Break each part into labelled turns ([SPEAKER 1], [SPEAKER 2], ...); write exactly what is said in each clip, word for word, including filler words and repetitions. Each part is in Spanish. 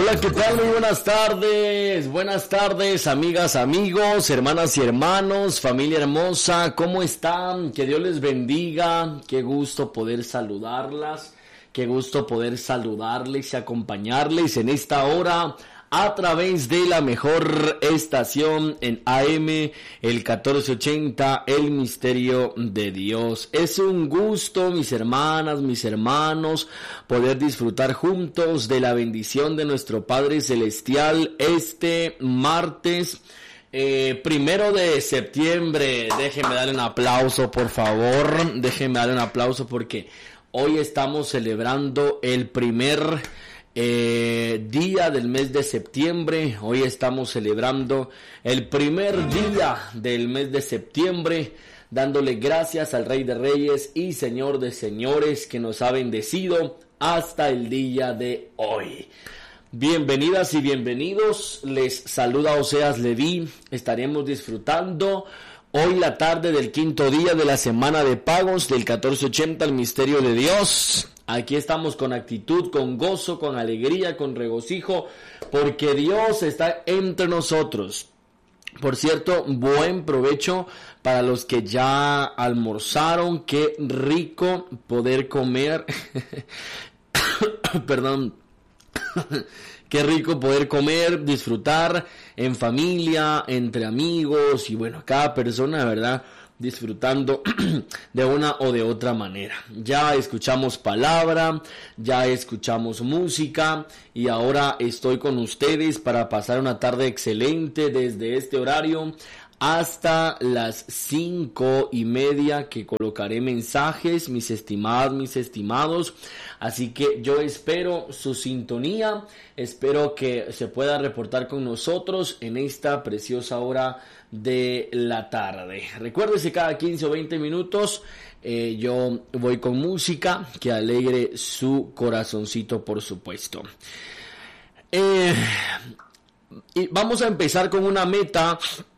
[SPEAKER 1] Hola, ¿qué tal? Muy buenas tardes, buenas tardes, amigas, amigos, hermanas y hermanos, familia hermosa, ¿cómo están? Que Dios les bendiga, qué gusto poder saludarlas, qué gusto poder saludarles y acompañarles en esta hora a través de la mejor estación en A M, el catorce ochenta, El Misterio de Dios. Es un gusto, mis hermanas, mis hermanos, poder disfrutar juntos de la bendición de nuestro Padre Celestial este martes eh, primero de septiembre. Déjenme darle un aplauso, por favor, déjenme darle un aplauso porque hoy estamos celebrando el primer Eh, día del mes de septiembre. Hoy estamos celebrando el primer día del mes de septiembre, dándole gracias al Rey de Reyes y Señor de Señores que nos ha bendecido hasta el día de hoy. Bienvenidas y bienvenidos, les saluda Oseas Leví. Estaremos disfrutando hoy la tarde del quinto día de la semana de pagos del catorce ochenta, el Misterio de Dios. Aquí estamos con actitud, con gozo, con alegría, con regocijo, porque Dios está entre nosotros. Por cierto, buen provecho para los que ya almorzaron. Qué rico poder comer. Perdón. Qué rico poder comer, disfrutar en familia, entre amigos y bueno, cada persona, ¿verdad?, disfrutando de una o de otra manera. Ya escuchamos palabra, ya escuchamos música y ahora estoy con ustedes para pasar una tarde excelente desde este horario hasta las cinco y media, que colocaré mensajes, mis estimadas, mis estimados. Así que yo espero su sintonía, espero que se pueda reportar con nosotros en esta preciosa hora de la tarde. Recuérdese, cada quince o veinte minutos eh, yo voy con música que alegre su corazoncito, por supuesto. Eh, y vamos a empezar con una meta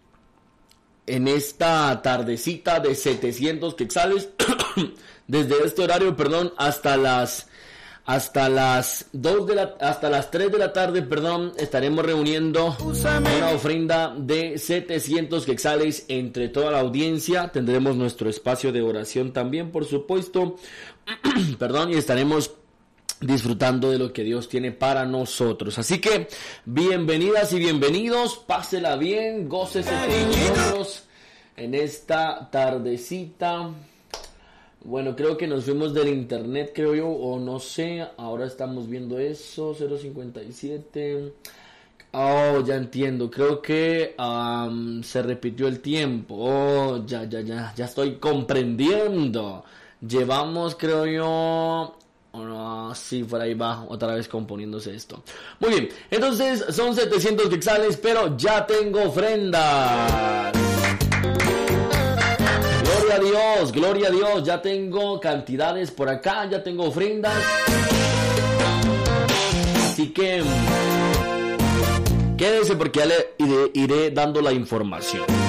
[SPEAKER 1] en esta tardecita de setecientos quetzales desde este horario, perdón, hasta las hasta las dos de la hasta las tres de la tarde, perdón, estaremos reuniendo una ofrenda de setecientos quetzales entre toda la audiencia. Tendremos nuestro espacio de oración también, por supuesto. Perdón, y estaremos disfrutando de lo que Dios tiene para nosotros. Así que bienvenidas y bienvenidos, pásela bien, gócese con nosotros en esta tardecita. Bueno, creo que nos fuimos del internet, creo yo, o no sé, ahora estamos viendo eso, cero cincuenta y siete. Oh, ya entiendo, creo que um, se repitió el tiempo. Oh, ya, ya, ya, ya estoy comprendiendo. Llevamos, creo yo... Oh, sí, por ahí va, otra vez componiéndose esto. Muy bien, entonces son setecientos quetzales, pero ya tengo ofrendas. Gloria a Dios, gloria a Dios, ya tengo cantidades por acá, ya tengo ofrendas. Así que quédese porque ya le iré, iré dando la información.